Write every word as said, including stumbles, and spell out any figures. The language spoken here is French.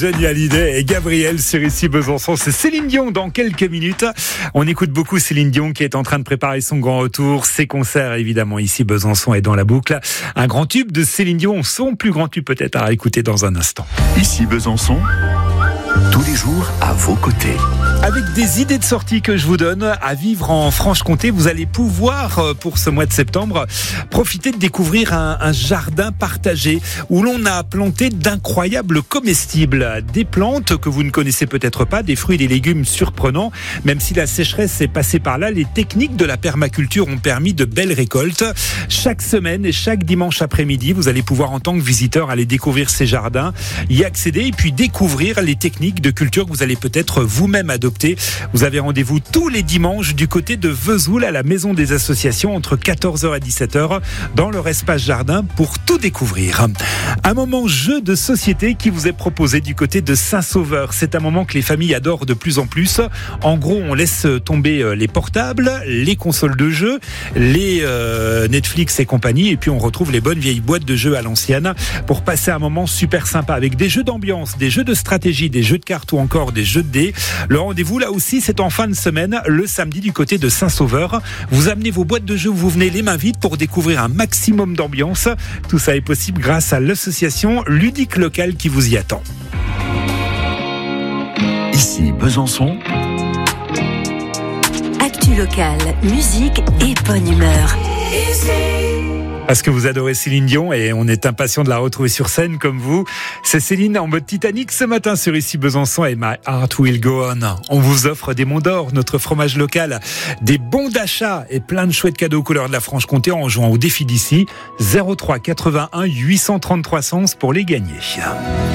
Johnny Hallyday et Gabriel sur ici Besançon. C'est Céline Dion dans quelques minutes. On écoute beaucoup Céline Dion qui est en train de préparer son grand retour. Ses concerts évidemment ici Besançon est dans la boucle. Un grand tube de Céline Dion, son plus grand tube peut-être à écouter dans un instant. Ici Besançon, tous les jours à vos côtés. Avec des idées de sortie que je vous donne à vivre en Franche-Comté, vous allez pouvoir, pour ce mois de septembre, profiter de découvrir un, un jardin partagé où l'on a planté d'incroyables comestibles. Des plantes que vous ne connaissez peut-être pas, des fruits et des légumes surprenants. Même si la sécheresse est passée par là, les techniques de la permaculture ont permis de belles récoltes. Chaque semaine et chaque dimanche après-midi, vous allez pouvoir en tant que visiteur aller découvrir ces jardins, y accéder et puis découvrir les techniques de culture que vous allez peut-être vous-même adopter. Vous avez rendez-vous tous les dimanches du côté de Vesoul à la Maison des Associations entre quatorze heures et dix-sept heures dans leur espace jardin pour tout découvrir. Un moment jeu de société qui vous est proposé du côté de Saint-Sauveur. C'est un moment que les familles adorent de plus en plus. En gros, on laisse tomber les portables, les consoles de jeux, les euh, Netflix et compagnie et puis on retrouve les bonnes vieilles boîtes de jeux à l'ancienne pour passer un moment super sympa avec des jeux d'ambiance, des jeux de stratégie, des jeux de cartes ou encore des jeux de dés. Le rendez-vous là aussi, c'est en fin de semaine, le samedi du côté de Saint-Sauveur. Vous amenez vos boîtes de jeux, vous venez les mains vides pour découvrir un maximum d'ambiance. Tout ça est possible grâce à l'association ludique locale qui vous y attend. Ici Besançon. Actu locale, musique et bonne humeur. Parce que vous adorez Céline Dion et on est impatient de la retrouver sur scène comme vous. C'est Céline en mode Titanic ce matin sur ici Besançon et My Heart Will Go On. On vous offre des Monts d'Or, notre fromage local, des bons d'achat et plein de chouettes cadeaux aux couleurs de la Franche-Comté en jouant au défi d'ici. zéro trois quatre-vingt-un huit cent trente-trois cent pour les gagner.